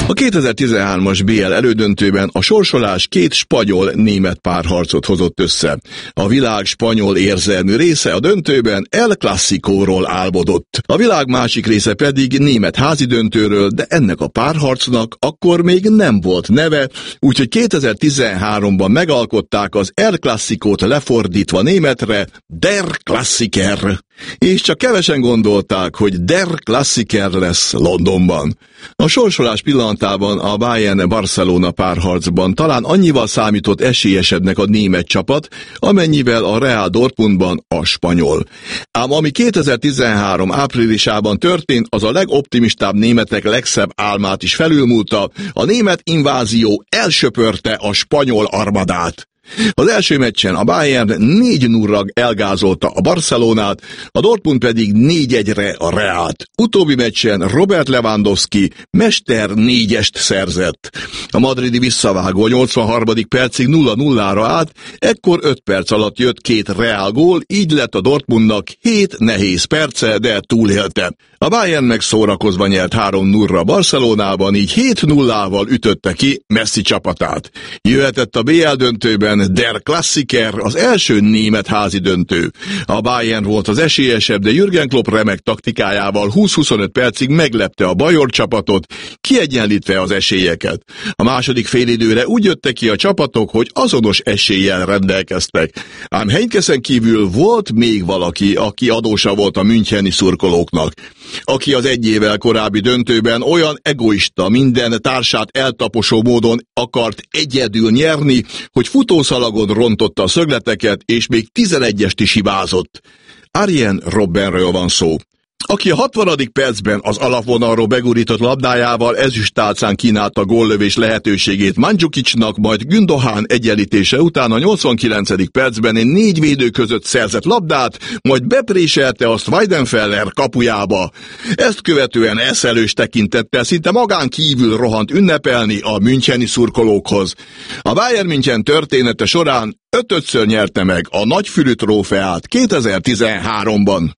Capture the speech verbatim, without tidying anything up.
A kétezer-tizenhármas bé el elődöntőben a sorsolás két spanyol-német párharcot hozott össze. A világ spanyol érzelmű része a döntőben El Clasicóról álmodott. A világ másik része pedig német házidöntőről, de ennek a párharcnak akkor még nem volt neve, úgyhogy kétezer-tizenháromban megalkották az El Clasicót lefordítva németre Der Klassiker. És csak kevesen gondolták, hogy Der Klassiker lesz Londonban. A sorsolás pillanatában a Bayern-Barcelona párharcban talán annyival számított esélyesebbnek a német csapat, amennyivel a Real Dortmundban a spanyol. Ám ami kétezer-tizenhárom áprilisában történt, az a legoptimistább németek legszebb álmát is felülmúlta, a német invázió elsöpörte a spanyol armadát. Az első meccsen a Bayern négy nullra elgázolta a Barcelonát, a Dortmund pedig négy egyre a Realt. Utóbbi meccsen Robert Lewandowski mester négyest szerzett. A madridi visszavágó a nyolcvanharmadik percig nulla nullára állt, ekkor öt perc alatt jött két Real gól, így lett a Dortmundnak hét nehéz perce, de túlélte. A Bayern meg szórakozva nyert három nullra Barcelonában, így hét nullával ütötte ki Messi csapatát. Jöhetett a bé el döntőben Der Klassiker, az első német házi döntő. A Bayern volt az esélyesebb, de Jürgen Klopp remek taktikájával húsz-huszonöt percig meglepte a bajor csapatot, kiegyenlítve az esélyeket. A második félidőre úgy jöttek ki a csapatok, hogy azonos eséllyel rendelkeztek. Ám Heinkesen kívül volt még valaki, aki adósa volt a müncheni szurkolóknak. Aki az egy évvel korábbi döntőben olyan egoista, minden társát eltaposó módon akart egyedül nyerni, hogy futószalagon rontotta a szögleteket, és még tizenegyest is hibázott. Arjen Robbenről van szó, aki a hatvanadik percben az alapvonalról begurított labdájával ezüsttálcán kínálta góllövés lehetőségét Mandzukicsnak, majd Gündogan egyenlítése után a nyolcvankilencedik percben egy négy védő között szerzett labdát, majd bepréselte azt Weidenfeller kapujába. Ezt követően eszelős tekintettel szinte magán kívül rohant ünnepelni a müncheni szurkolókhoz. A Bayern München története során ötödször nyerte meg a nagyfülű trófeát kétezer-tizenháromban.